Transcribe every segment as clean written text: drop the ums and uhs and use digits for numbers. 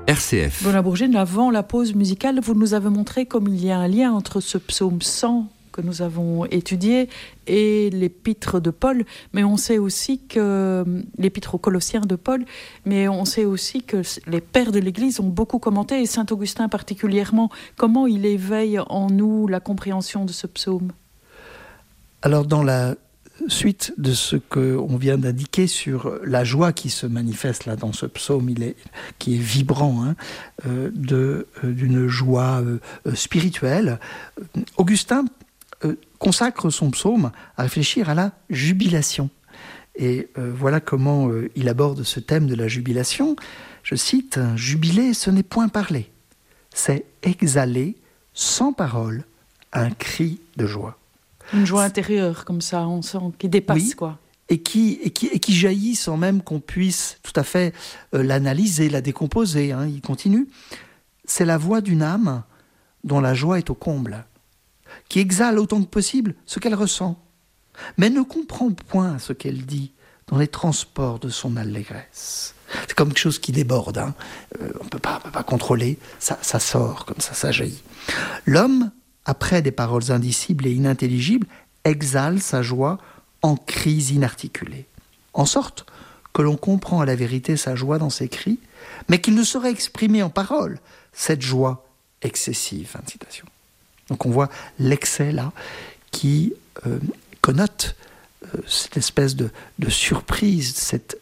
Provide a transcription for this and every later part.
RCF. Benoît Bourgine, avant la pause musicale, vous nous avez montré comme il y a un lien entre ce psaume 100 que nous avons étudié et l'épître de Paul, mais on sait aussi que l'épître aux Colossiens de Paul, mais on sait aussi que les pères de l'Église ont beaucoup commenté, et Saint Augustin particulièrement. Comment il éveille en nous la compréhension de ce psaume? Alors, dans la suite de ce qu'on vient d'indiquer sur la joie qui se manifeste là dans ce psaume, qui est vibrant, d'une joie spirituelle, Augustin consacre son psaume à réfléchir à la jubilation. Et voilà comment il aborde ce thème de la jubilation. Je cite, « Jubiler, ce n'est point parler, c'est exhaler sans parole un cri de joie. » Une joie intérieure, comme ça, on sent, qui dépasse, oui, quoi. Et qui jaillit sans même qu'on puisse tout à fait l'analyser, la décomposer. Il continue. C'est la voix d'une âme dont la joie est au comble, qui exhale autant que possible ce qu'elle ressent, mais ne comprend point ce qu'elle dit dans les transports de son allégresse. C'est comme quelque chose qui déborde. On ne peut pas contrôler. Ça sort comme ça jaillit. L'homme, après des paroles indicibles et inintelligibles, exhale sa joie en cris inarticulés, en sorte que l'on comprend à la vérité sa joie dans ses cris, mais qu'il ne saurait exprimer en paroles cette joie excessive. Fin de citation. Donc on voit l'excès là qui connote cette espèce de surprise, cet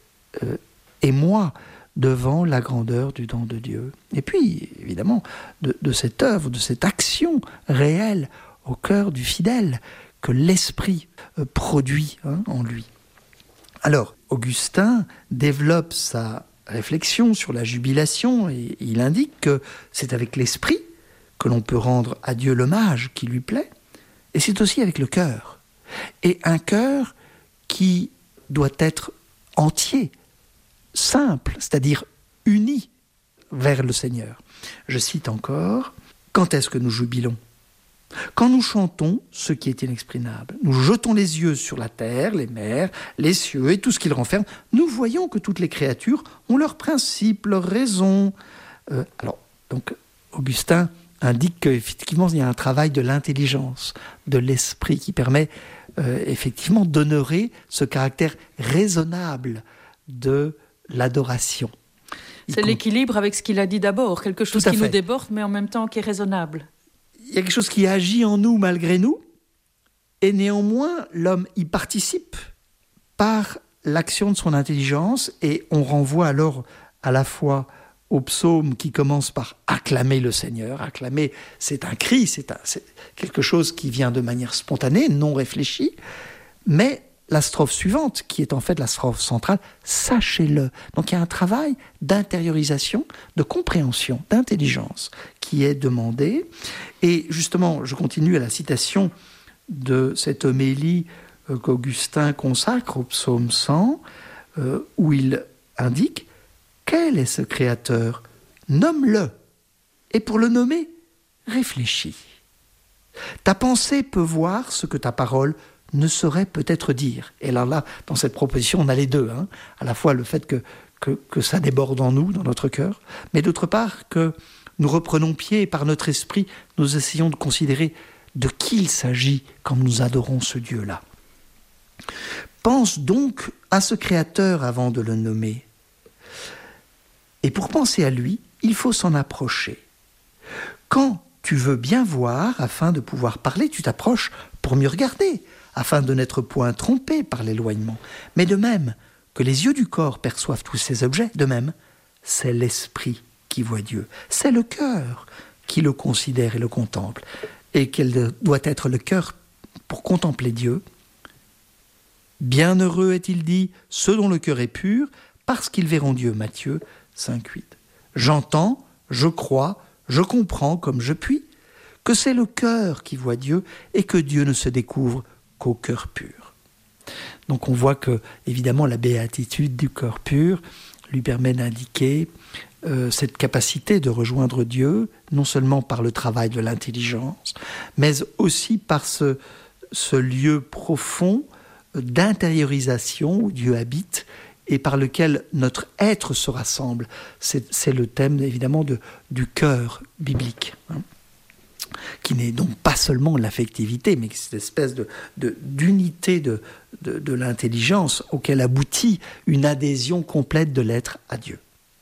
émoi devant la grandeur du don de Dieu. Et puis, évidemment, de cette œuvre, de cette action réelle au cœur du fidèle que l'Esprit produit en lui. Alors, Augustin développe sa réflexion sur la jubilation et il indique que c'est avec l'Esprit que l'on peut rendre à Dieu l'hommage qui lui plaît, et c'est aussi avec le cœur. Et un cœur qui doit être entier, simple, c'est-à-dire uni vers le Seigneur. Je cite encore, « Quand est-ce que nous jubilons ? Quand nous chantons ce qui est inexprimable, nous jetons les yeux sur la terre, les mers, les cieux et tout ce qu'ils renferment, nous voyons que toutes les créatures ont leurs principes, leurs raisons. » Donc, Augustin indique qu'effectivement, il y a un travail de l'intelligence, de l'esprit qui permet effectivement d'honorer ce caractère raisonnable de l'adoration. C'est l'équilibre avec ce qu'il a dit d'abord, quelque chose qui nous déborde, mais en même temps qui est raisonnable. Il y a quelque chose qui agit en nous malgré nous, et néanmoins, l'homme y participe par l'action de son intelligence, et on renvoie alors à la fois au psaume qui commence par acclamer le Seigneur. Acclamer, c'est un cri, c'est quelque chose qui vient de manière spontanée, non réfléchie, mais la strophe suivante, qui est en fait la strophe centrale, sachez-le. Donc il y a un travail d'intériorisation, de compréhension, d'intelligence qui est demandé. Et justement, je continue à la citation de cette homélie qu'Augustin consacre au psaume 100, où il indique « Quel est ce Créateur ? Nomme-le, et pour le nommer, réfléchis. Ta pensée peut voir ce que ta parole ne saurait peut-être dire. » Et là, dans cette proposition, on a les deux. À la fois le fait que ça déborde en nous, dans notre cœur, mais d'autre part que nous reprenons pied et par notre esprit, nous essayons de considérer de qui il s'agit quand nous adorons ce Dieu-là. Pense donc à ce Créateur avant de le nommer. Et pour penser à lui, il faut s'en approcher. Quand tu veux bien voir, afin de pouvoir parler, tu t'approches pour mieux regarder, afin de n'être point trompé par l'éloignement. Mais de même que les yeux du corps perçoivent tous ces objets, de même, c'est l'esprit qui voit Dieu. C'est le cœur qui le considère et le contemple. Et quel doit être le cœur pour contempler Dieu ? Bienheureux est-il dit, ceux dont le cœur est pur, parce qu'ils verront Dieu. Matthieu 5,8. J'entends, je crois, je comprends comme je puis, que c'est le cœur qui voit Dieu et que Dieu ne se découvre qu'au cœur pur. Donc on voit que, évidemment, la béatitude du cœur pur lui permet d'indiquer cette capacité de rejoindre Dieu, non seulement par le travail de l'intelligence, mais aussi par ce lieu profond d'intériorisation où Dieu habite et par lequel notre être se rassemble. C'est le thème évidemment du cœur biblique, hein, qui n'est donc pas seulement l'affectivité, mais cette espèce d'unité de l'intelligence auquel aboutit une adhésion complète de l'être à Dieu.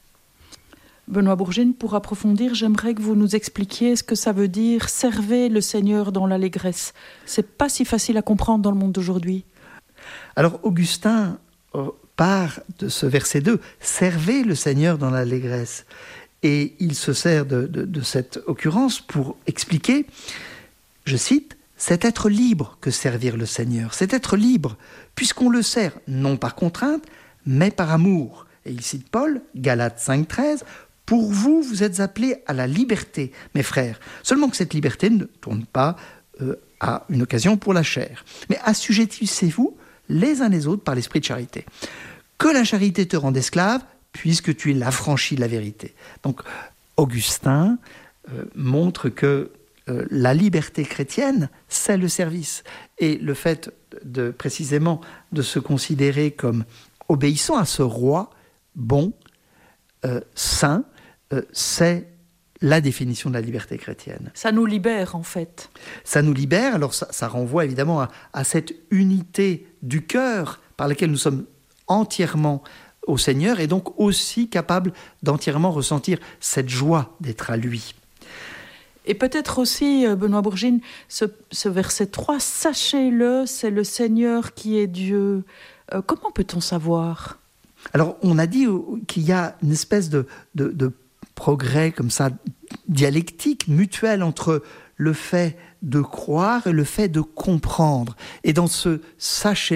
Benoît Bourgine, pour approfondir, j'aimerais que vous nous expliquiez ce que ça veut dire « servez le Seigneur dans l'allégresse ». C'est pas si facile à comprendre dans le monde d'aujourd'hui. Alors Augustin part de ce verset 2, « servez le Seigneur dans l'allégresse ». Et il se sert de cette occurrence pour expliquer, je cite, « c'est être libre que servir le Seigneur, c'est être libre, puisqu'on le sert non par contrainte, mais par amour. » Et il cite Paul, Galates 5,13, « Pour vous, vous êtes appelés à la liberté, mes frères. Seulement que cette liberté ne tourne pas à une occasion pour la chair. Mais assujettissez-vous les uns les autres par l'esprit de charité. Que la charité te rende esclave, puisque tu es l'affranchi de la vérité. » Donc, Augustin montre que la liberté chrétienne, c'est le service. Et le fait précisément de se considérer comme obéissant à ce roi bon, saint, c'est la définition de la liberté chrétienne. Ça nous libère, en fait. Ça nous libère, alors ça renvoie évidemment à cette unité du cœur par laquelle nous sommes entièrement au Seigneur et donc aussi capables d'entièrement ressentir cette joie d'être à lui. Et peut-être aussi, Benoît Bourgine, ce verset 3, « Sachez-le, c'est le Seigneur qui est Dieu ». Comment peut-on savoir ? Alors, on a dit qu'il y a une espèce de progrès comme ça, dialectique, mutuel entre le fait de croire et le fait de comprendre. Et dans ce « sachez-le »,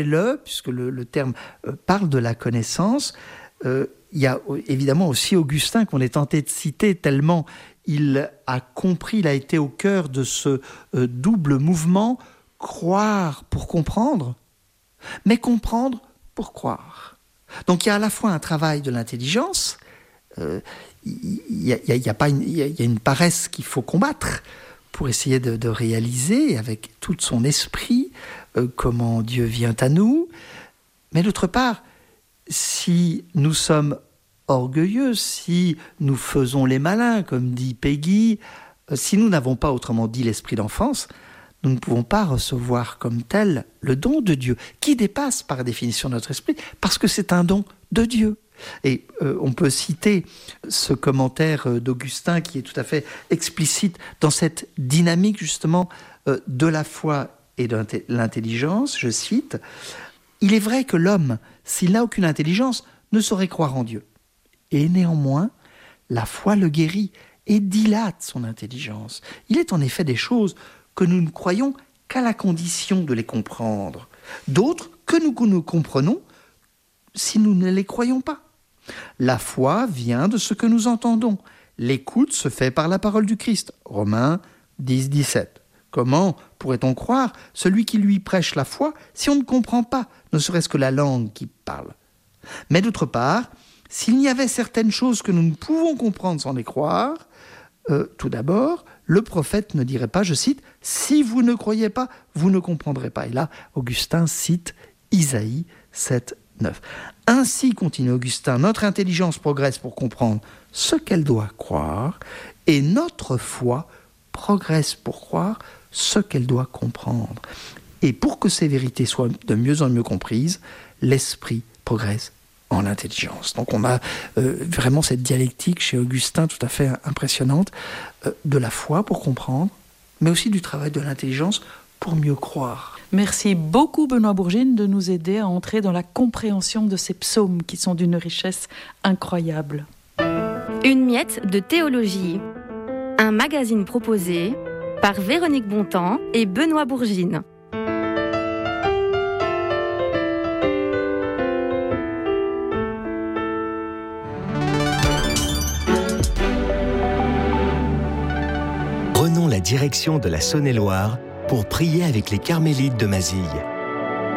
puisque le terme parle de la connaissance, il y a évidemment aussi Augustin qu'on est tenté de citer tellement il a compris, il a été au cœur de ce double mouvement, croire pour comprendre, mais comprendre pour croire. Donc il y a à la fois un travail de l'intelligence, il y a une paresse qu'il faut combattre pour essayer de réaliser avec tout son esprit comment Dieu vient à nous. Mais d'autre part, si nous sommes orgueilleux, si nous faisons les malins, comme dit Peggy, si nous n'avons pas, autrement dit, l'esprit d'enfance, nous ne pouvons pas recevoir comme tel le don de Dieu, qui dépasse par définition notre esprit, parce que c'est un don de Dieu. Et on peut citer ce commentaire d'Augustin qui est tout à fait explicite dans cette dynamique justement de la foi et de l'intelligence. Je cite, « Il est vrai que l'homme, s'il n'a aucune intelligence, ne saurait croire en Dieu. Et néanmoins, la foi le guérit et dilate son intelligence. Il est en effet des choses que nous ne croyons qu'à la condition de les comprendre, d'autres que nous ne comprenons si nous ne les croyons pas. La foi vient de ce que nous entendons. L'écoute se fait par la parole du Christ. » Romains 10, 17. Comment pourrait-on croire celui qui lui prêche la foi si on ne comprend pas, ne serait-ce que la langue qu'il parle ? Mais d'autre part, s'il y avait certaines choses que nous ne pouvons comprendre sans les croire, tout d'abord, le prophète ne dirait pas, je cite, « Si vous ne croyez pas, vous ne comprendrez pas. » Et là, Augustin cite Isaïe 7, 9. Ainsi, continue Augustin, notre intelligence progresse pour comprendre ce qu'elle doit croire et notre foi progresse pour croire ce qu'elle doit comprendre. Et pour que ces vérités soient de mieux en mieux comprises, l'esprit progresse en l'intelligence. Donc on a vraiment cette dialectique chez Augustin tout à fait impressionnante de la foi pour comprendre, mais aussi du travail de l'intelligence pour mieux croire. Merci beaucoup Benoît Bourgine de nous aider à entrer dans la compréhension de ces psaumes qui sont d'une richesse incroyable. Une miette de théologie. Un magazine proposé par Véronique Bontemps et Benoît Bourgine. Prenons la direction de la Saône-et-Loire pour prier avec les Carmélites de Mazille.